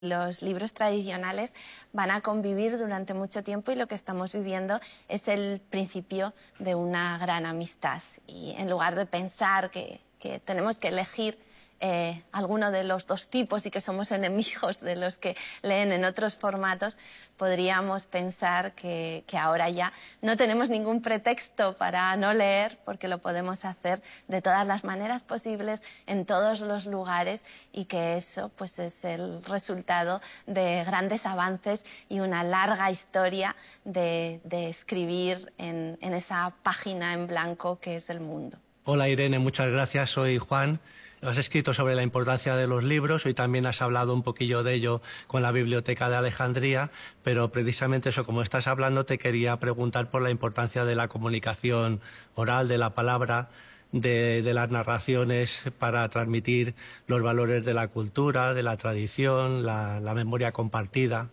Los libros tradicionales van a convivir durante mucho tiempo y lo que estamos viviendo es el principio de una gran amistad. Y en lugar de pensar que tenemos que elegir alguno de los dos tipos y que somos enemigos de los que leen en otros formatos, podríamos pensar que ahora ya no tenemos ningún pretexto para no leer porque lo podemos hacer de todas las maneras posibles, en todos los lugares, y que eso pues es el resultado de grandes avances y una larga historia de escribir en esa página en blanco que es el mundo. Hola Irene, muchas gracias. Soy Juan. Has escrito sobre la importancia de los libros. Hoy también has hablado un poquillo de ello con la Biblioteca de Alejandría, pero precisamente eso, como estás hablando, te quería preguntar por la importancia de la comunicación oral, de la palabra, de las narraciones para transmitir los valores de la cultura, de la tradición, la memoria compartida.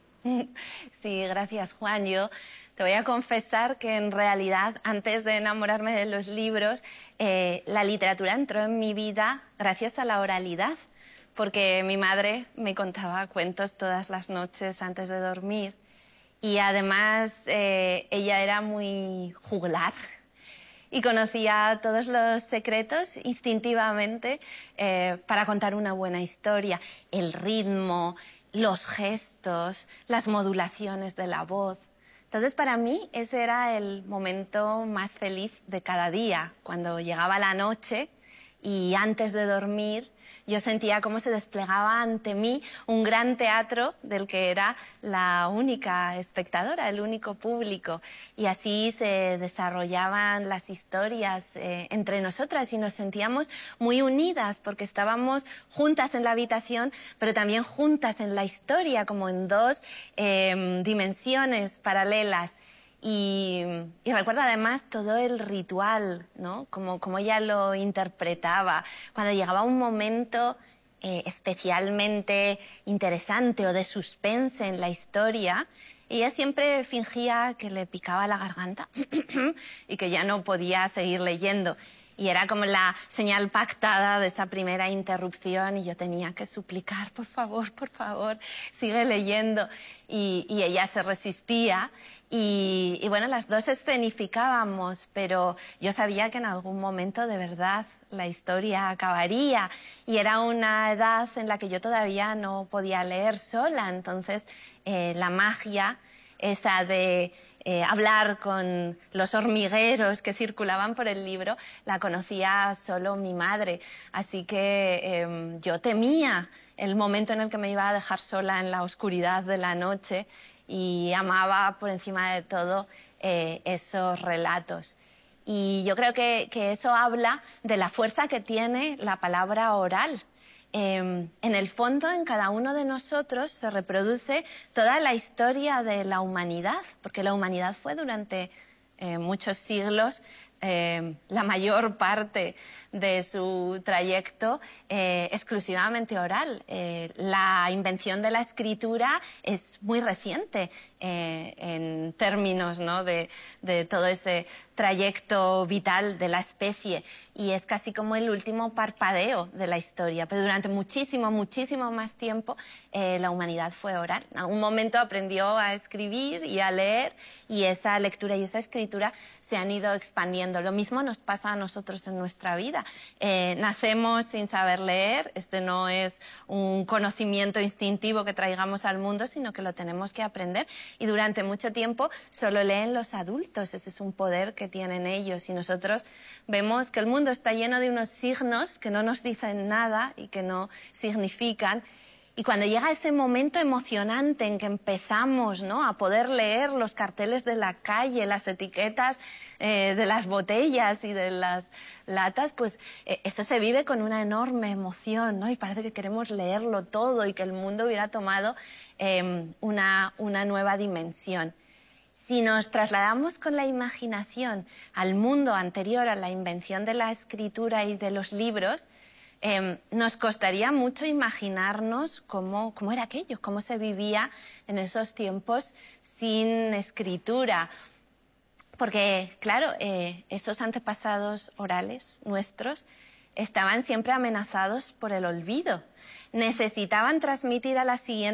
Sí, gracias, Juan. Yo te voy a confesar que en realidad, antes de enamorarme de los libros, la literatura entró en mi vida gracias a la oralidad, porque mi madre me contaba cuentos todas las noches antes de dormir y además ella era muy juglar y conocía todos los secretos instintivamente para contar una buena historia, el ritmo, los gestos, las modulaciones de la voz. Entonces, para mí, ese era el momento más feliz de cada día, cuando llegaba la noche y antes de dormir yo sentía cómo se desplegaba ante mí un gran teatro del que era la única espectadora, el único público. Y así se desarrollaban las historias entre nosotras y nos sentíamos muy unidas porque estábamos juntas en la habitación, pero también juntas en la historia, como en dos dimensiones paralelas. Y recuerdo además todo el ritual, ¿no? Como ella lo interpretaba. Cuando llegaba un momento especialmente interesante o de suspense en la historia, ella siempre fingía que le picaba la garganta y que ya no podía seguir leyendo. Y era como la señal pactada de esa primera interrupción y yo tenía que suplicar, por favor, sigue leyendo. Y ella se resistía y bueno, las dos escenificábamos, pero yo sabía que en algún momento de verdad la historia acabaría y era una edad en la que yo todavía no podía leer sola, entonces la magia esa de hablar con los hormigueros que circulaban por el libro la conocía solo mi madre, así que yo temía el momento en el que me iba a dejar sola en la oscuridad de la noche y amaba por encima de todo esos relatos. Y yo creo que eso habla de la fuerza que tiene la palabra oral. En el fondo, en cada uno de nosotros se reproduce toda la historia de la humanidad, porque la humanidad fue durante muchos siglos la mayor parte de su trayecto exclusivamente oral. La invención de la escritura es muy reciente en términos, ¿no?, de todo ese trayecto vital de la especie y es casi como el último parpadeo de la historia, pero durante muchísimo más tiempo la humanidad fue oral. En algún momento aprendió a escribir y a leer y esa lectura y esa escritura se han ido expandiendo. Lo mismo nos pasa a nosotros en nuestra vida. Nacemos sin saber leer, este no es un conocimiento instintivo que traigamos al mundo, sino que lo tenemos que aprender y durante mucho tiempo solo leen los adultos, ese es un poder que tienen ellos y nosotros vemos que el mundo está lleno de unos signos que no nos dicen nada y que no significan. Y cuando llega ese momento emocionante en que empezamos, ¿no?, a poder leer los carteles de la calle, las etiquetas de las botellas y de las latas, pues eso se vive con una enorme emoción, ¿no? Y parece que queremos leerlo todo y que el mundo hubiera tomado una nueva dimensión. Si nos trasladamos con la imaginación al mundo anterior a la invención de la escritura y de los libros, nos costaría mucho imaginarnos cómo era aquello, cómo se vivía en esos tiempos sin escritura. Porque, claro, esos antepasados orales nuestros estaban siempre amenazados por el olvido. Necesitaban transmitir a la siguiente